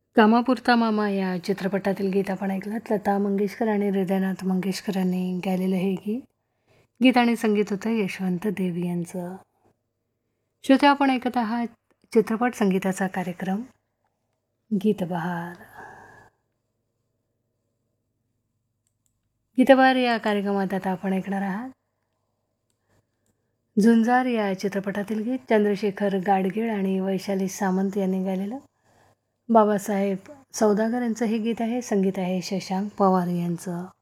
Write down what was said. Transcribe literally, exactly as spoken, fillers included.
कामापुरता मामा या चित्रपटातील गीत आपण ऐकलात. लता मंगेशकर आणि हृदयनाथ मंगेशकरांनी गायलेलं हे गीत. गीत आणि संगीत होतं यशवंत देव यांचं. श्रोते, आपण ऐकत आहात चित्रपट संगीताचा कार्यक्रम गीतबहार. गीतबहार या कार्यक्रमात आता आपण ऐकणार आहात झुंजार या चित्रपटातील गीत. चंद्रशेखर गाडगीळ आणि वैशाली सामंत यांनी गायलेलं. बाबासाहेब सौदागर यांचं हे गीत आहे. संगीत आहे शशांक पवार यांचं.